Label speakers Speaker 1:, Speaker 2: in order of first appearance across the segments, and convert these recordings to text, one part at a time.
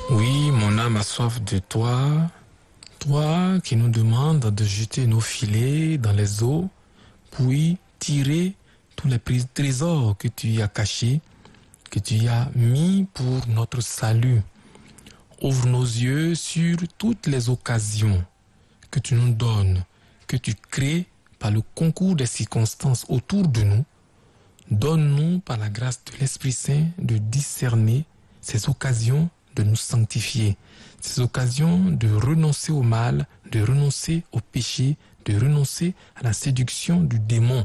Speaker 1: Oui, mon âme a soif de toi, toi qui nous demandes de jeter nos filets dans les eaux, puis tirer tous les trésors que tu y as cachés, que tu y as mis pour notre salut. Ouvre nos yeux sur toutes les occasions que tu nous donnes, que tu crées par le concours des circonstances autour de nous. Donne-nous par la grâce de l'Esprit Saint de discerner ces occasions de nous sanctifier, ces occasions de renoncer au mal, de renoncer au péché, de renoncer à la séduction du démon.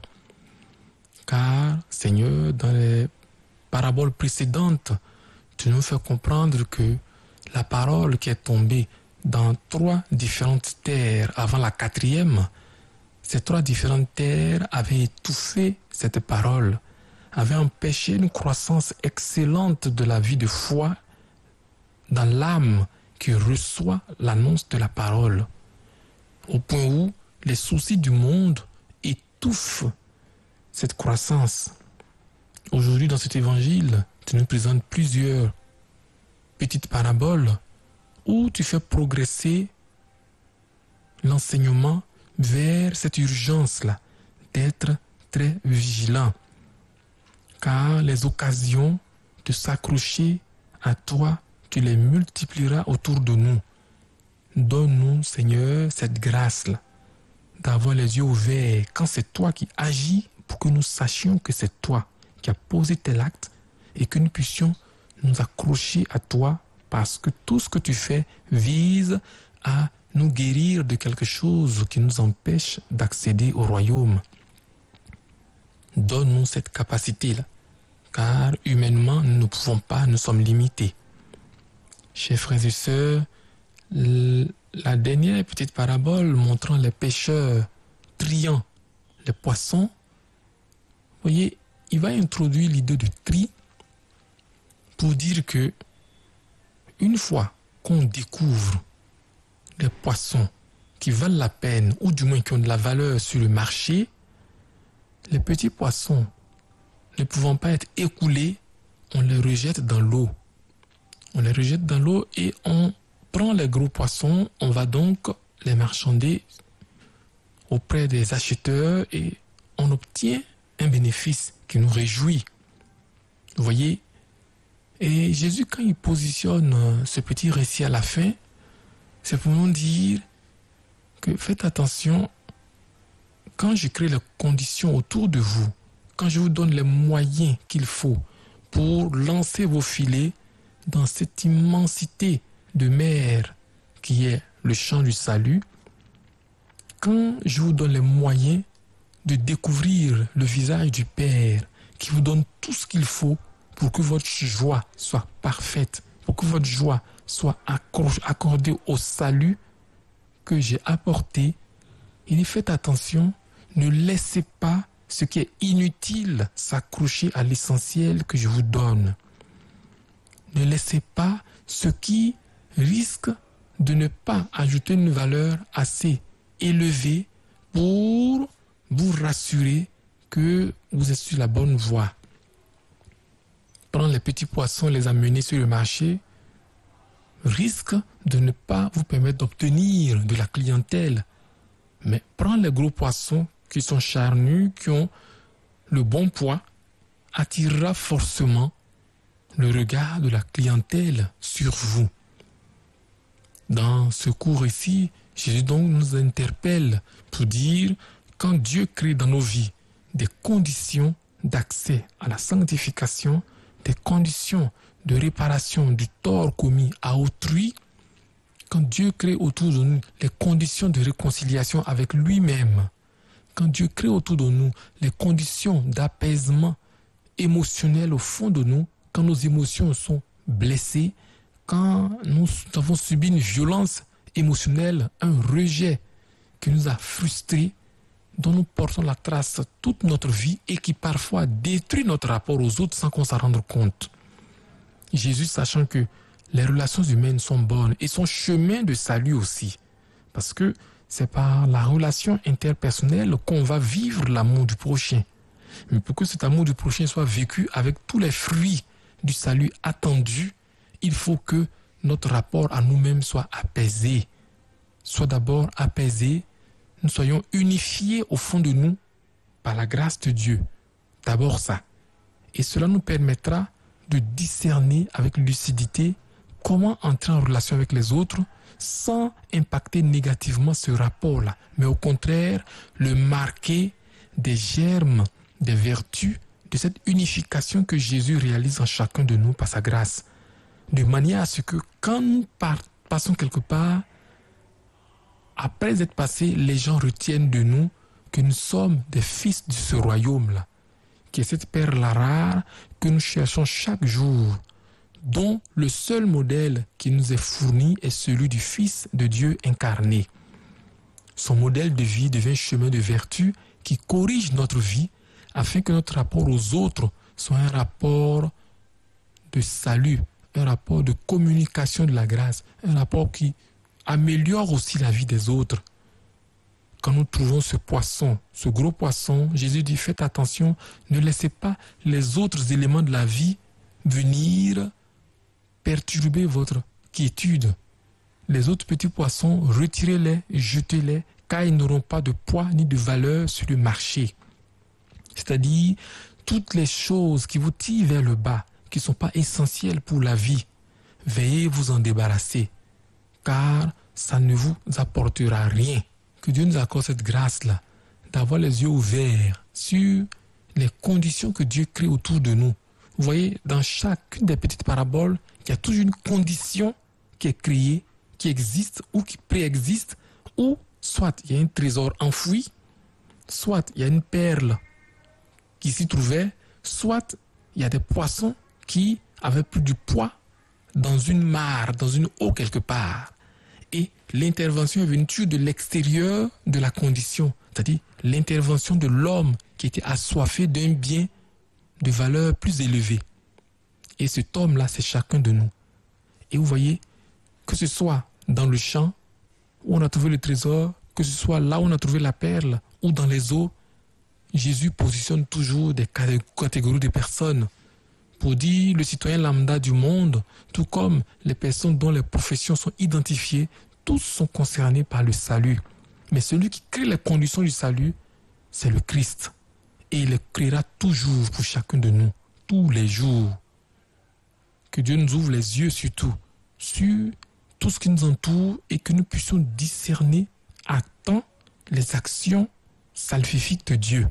Speaker 1: Car, Seigneur, dans les paraboles précédentes, tu nous fais comprendre que la parole qui est tombée dans 3 différentes terres avant la 4e, ces 3 différentes terres avaient étouffé cette parole, avaient empêché une croissance excellente de la vie de foi dans l'âme qui reçoit l'annonce de la parole, au point où les soucis du monde étouffent cette croissance. Aujourd'hui, dans cet évangile, tu nous présentes plusieurs petites paraboles où tu fais progresser l'enseignement vers cette urgence-là d'être très vigilant. Car les occasions de s'accrocher à toi, tu les multiplieras autour de nous. Donne-nous, Seigneur, cette grâce-là, d'avoir les yeux ouverts quand c'est toi qui agis pour que nous sachions que c'est toi qui as posé tel acte et que nous puissions nous accrocher à toi parce que tout ce que tu fais vise à nous guérir de quelque chose qui nous empêche d'accéder au royaume. Donne-nous cette capacité-là, car humainement, nous ne pouvons pas, nous sommes limités. Chers frères et sœurs, la dernière petite parabole montrant les pêcheurs triant les poissons, vous voyez, il va introduire l'idée de tri pour dire que une fois qu'on découvre les poissons qui valent la peine, ou du moins qui ont de la valeur sur le marché, les petits poissons ne pouvant pas être écoulés, on les rejette dans l'eau. On les rejette dans l'eau et on prend les gros poissons, on va donc les marchander auprès des acheteurs et on obtient un bénéfice qui nous réjouit. Vous voyez? Et Jésus, quand il positionne ce petit récit à la fin, c'est pour nous dire que faites attention, quand je crée les conditions autour de vous, quand je vous donne les moyens qu'il faut pour lancer vos filets dans cette immensité de mer qui est le champ du salut, quand je vous donne les moyens de découvrir le visage du Père qui vous donne tout ce qu'il faut pour que votre joie soit parfaite, pour que votre joie soit accordée au salut que j'ai apporté, il dit faites attention, ne laissez pas ce qui est inutile s'accrocher à l'essentiel que je vous donne. Ne laissez pas ce qui risque de ne pas ajouter une valeur assez élevée pour vous rassurer que vous êtes sur la bonne voie. Prendre les petits poissons, les amener sur le marché, risque de ne pas vous permettre d'obtenir de la clientèle. Mais prendre les gros poissons qui sont charnus, qui ont le bon poids, attirera forcément le regard de la clientèle sur vous. Dans ce cours ici, Jésus donc nous interpelle pour dire quand Dieu crée dans nos vies des conditions d'accès à la sanctification, des conditions de réparation du tort commis à autrui, quand Dieu crée autour de nous les conditions de réconciliation avec lui-même, quand Dieu crée autour de nous les conditions d'apaisement émotionnel au fond de nous, quand nos émotions sont blessées, quand nous avons subi une violence émotionnelle, un rejet qui nous a frustrés, dont nous portons la trace toute notre vie et qui parfois détruit notre rapport aux autres sans qu'on s'en rende compte. Jésus, sachant que les relations humaines sont bonnes et son chemin de salut aussi, parce que c'est par la relation interpersonnelle qu'on va vivre l'amour du prochain. Mais pour que cet amour du prochain soit vécu avec tous les fruits du salut attendu, il faut que notre rapport à nous-mêmes soit apaisé. Soit d'abord apaisé, nous soyons unifiés au fond de nous par la grâce de Dieu. D'abord ça. Et cela nous permettra de discerner avec lucidité comment entrer en relation avec les autres sans impacter négativement ce rapport-là, mais au contraire, le marquer des germes, des vertus, de cette unification que Jésus réalise en chacun de nous par sa grâce. De manière à ce que quand nous passons quelque part, après être passés, les gens retiennent de nous que nous sommes des fils de ce royaume-là, qui est cette perle rare que nous cherchons chaque jour, dont le seul modèle qui nous est fourni est celui du Fils de Dieu incarné. Son modèle de vie devient un chemin de vertu qui corrige notre vie afin que notre rapport aux autres soit un rapport de salut, un rapport de communication de la grâce, un rapport qui améliore aussi la vie des autres. Quand nous trouvons ce poisson, ce gros poisson, Jésus dit, faites attention, ne laissez pas les autres éléments de la vie venir perturber votre quiétude. Les autres petits poissons, retirez-les, jetez-les, car ils n'auront pas de poids ni de valeur sur le marché. C'est-à-dire, toutes les choses qui vous tirent vers le bas, qui ne sont pas essentielles pour la vie, veuillez vous en débarrasser, car ça ne vous apportera rien. Que Dieu nous accorde cette grâce-là, d'avoir les yeux ouverts sur les conditions que Dieu crée autour de nous. Vous voyez, dans chacune des petites paraboles, il y a toujours une condition qui est créée, qui existe ou qui préexiste, ou soit il y a un trésor enfoui, soit il y a une perle qui s'y trouvait, soit il y a des poissons qui avaient plus du poids dans une mare, dans une eau quelque part. Et l'intervention est venue de l'extérieur de la condition, c'est-à-dire l'intervention de l'homme qui était assoiffé d'un bien de valeur plus élevée. Et cet homme-là, c'est chacun de nous. Et vous voyez, que ce soit dans le champ où on a trouvé le trésor, que ce soit là où on a trouvé la perle, ou dans les eaux, Jésus positionne toujours des catégories de personnes pour dire le citoyen lambda du monde, tout comme les personnes dont les professions sont identifiées, tous sont concernés par le salut. Mais celui qui crée les conditions du salut, c'est le Christ. Et il les créera toujours pour chacun de nous, tous les jours. Que Dieu nous ouvre les yeux surtout, sur tout ce qui nous entoure et que nous puissions discerner à temps les actions salvifiques de Dieu.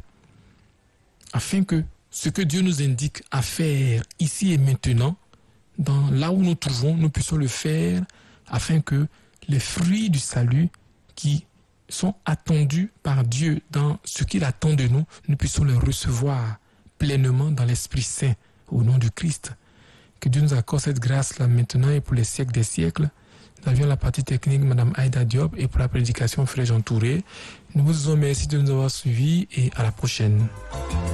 Speaker 1: Afin que ce que Dieu nous indique à faire ici et maintenant, là où nous trouvons, nous puissions le faire afin que les fruits du salut qui sont attendus par Dieu dans ce qu'il attend de nous, nous puissions les recevoir pleinement dans l'Esprit Saint au nom du Christ. Que Dieu nous accorde cette grâce-là maintenant et pour les siècles des siècles. Nous avions la partie technique, Mme Aïda Diop, et pour la prédication, Frère Jean Touré. Nous vous disons merci de nous avoir suivis et à la prochaine.